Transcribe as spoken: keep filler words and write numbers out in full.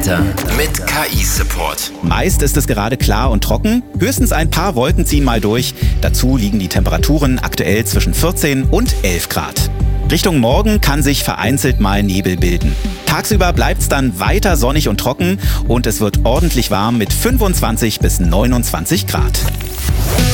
Wetter mit K I-Support. Meist ist es gerade klar und trocken. Höchstens ein paar Wolken ziehen mal durch. Dazu liegen die Temperaturen aktuell zwischen vierzehn und elf Grad. Richtung Morgen kann sich vereinzelt mal Nebel bilden. Tagsüber bleibt es dann weiter sonnig und trocken und es wird ordentlich warm mit fünfundzwanzig bis neunundzwanzig Grad.